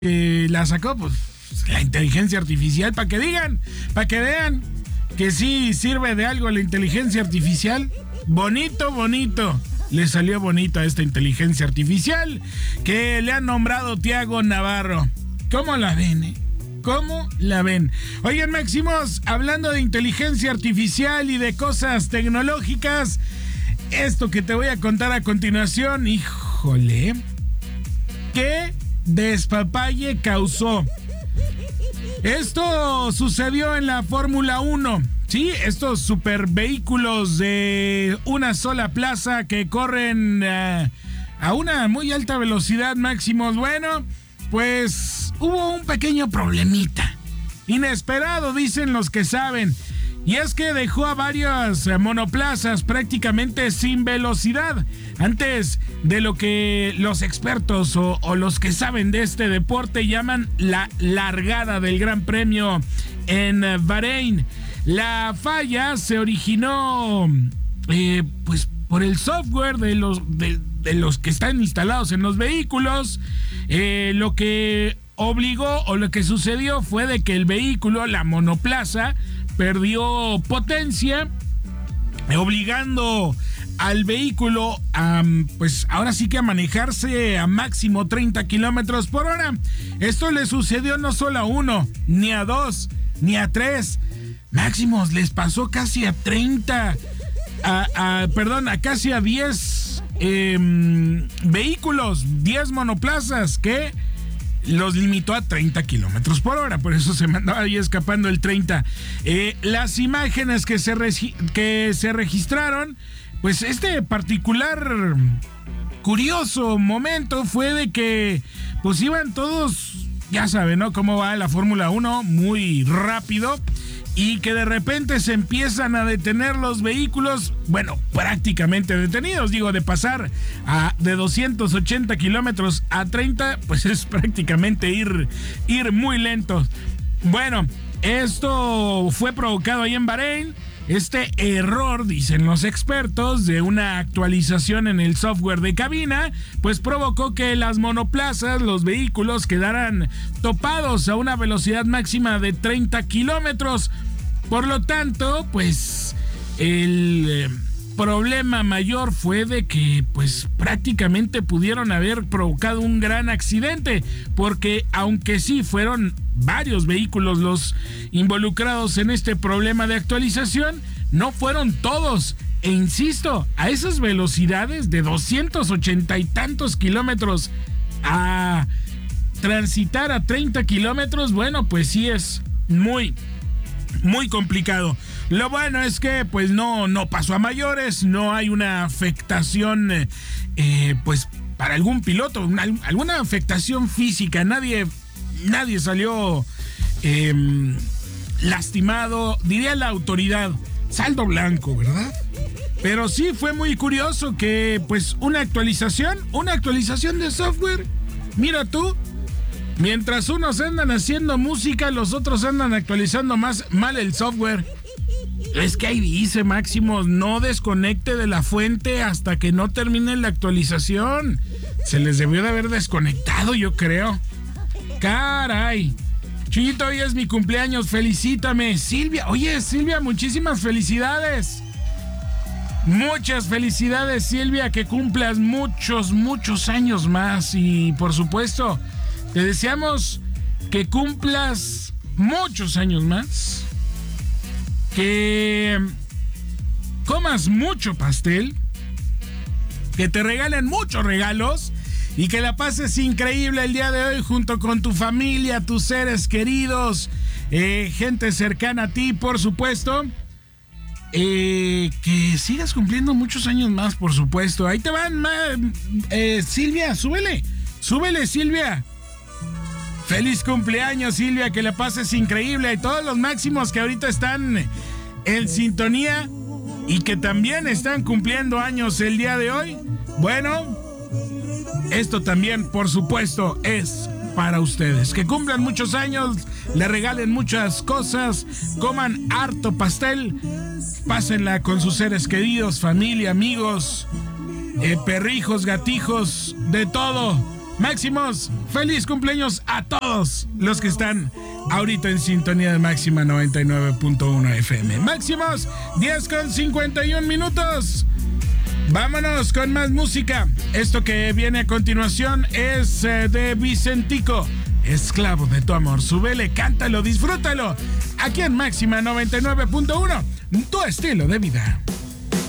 la sacó, pues, la inteligencia artificial, para que vean que sí sirve de algo la inteligencia artificial. Bonito. Le salió bonito a esta inteligencia artificial que le han nombrado Tiago Navarro. ¿Cómo la ven, ¿Cómo la ven? Oigan, Máximos, hablando de inteligencia artificial y de cosas tecnológicas, esto que te voy a contar a continuación, híjole, ¿qué despapalle causó? Esto sucedió en la Fórmula 1. Sí, estos supervehículos de una sola plaza que corren a una muy alta velocidad, Máximos. Bueno, pues hubo un pequeño problemita. Inesperado, dicen los que saben. Y es que dejó a varias monoplazas prácticamente sin velocidad. Antes de lo que los expertos o los que saben de este deporte llaman la largada del Gran Premio en Bahrein. La falla se originó pues por el software de los que están instalados en los vehículos. Lo que obligó o lo que sucedió fue de que el vehículo, la monoplaza, perdió potencia, obligando al vehículo a, pues ahora sí que a manejarse a máximo 30 kilómetros por hora. Esto le sucedió no solo a uno, ni a dos, ni a tres. Máximos, les pasó casi a 30, a casi a 10 vehículos, 10 monoplazas que los limitó a 30 kilómetros por hora, por eso se me andaba ahí escapando el 30. Las imágenes que se registraron, pues este particular curioso momento fue de que pues iban todos, ya saben, ¿no? Cómo va la Fórmula 1, muy rápido, y que de repente se empiezan a detener los vehículos, bueno, prácticamente detenidos, digo, de pasar de 280 kilómetros a 30, pues es prácticamente ir muy lento. Bueno, esto fue provocado ahí en Bahrein. Este error, dicen los expertos, de una actualización en el software de cabina, pues provocó que las monoplazas, los vehículos, quedaran topados a una velocidad máxima de 30 kilómetros. Por lo tanto, pues el problema mayor fue de que pues prácticamente pudieron haber provocado un gran accidente, porque aunque sí fueron varios vehículos los involucrados en este problema de actualización, no fueron todos. E insisto, a esas velocidades de 280 y tantos kilómetros a transitar a 30 kilómetros, bueno, pues sí es muy complicado. Lo bueno es que pues no pasó a mayores, no hay una afectación pues para algún piloto, alguna afectación física, nadie salió lastimado, diría la autoridad, saldo blanco, ¿verdad? Pero sí fue muy curioso que pues una actualización de software, mira tú, mientras unos andan haciendo música, los otros andan actualizando mal el software. Es que ahí dice, Máximo, no desconecte de la fuente hasta que no termine la actualización. Se les debió de haber desconectado, yo creo. Caray. Chuyito, hoy es mi cumpleaños, felicítame. Silvia, oye, Silvia, muchísimas felicidades. Muchas felicidades, Silvia, que cumplas muchos años más. Y por supuesto, te deseamos que cumplas muchos años más, que comas mucho pastel, que te regalen muchos regalos y que la pases increíble el día de hoy junto con tu familia, tus seres queridos, gente cercana a ti, por supuesto. Que sigas cumpliendo muchos años más, por supuesto. Ahí te van, Silvia, súbele, Silvia. Feliz cumpleaños, Silvia, que la pases increíble. Y todos los Máximos que ahorita están en sintonía y que también están cumpliendo años el día de hoy. Bueno, esto también, por supuesto, es para ustedes. Que cumplan muchos años, le regalen muchas cosas, coman harto pastel, pásenla con sus seres queridos, familia, amigos, perrijos, gatijos, de todo. Máximos, feliz cumpleaños a todos los que están ahorita en sintonía de Máxima 99.1 FM. Máximos, 10:51. Vámonos con más música. Esto que viene a continuación es de Vicentico, Esclavo de tu amor. Súbele, cántalo, disfrútalo. Aquí en Máxima 99.1, tu estilo de vida.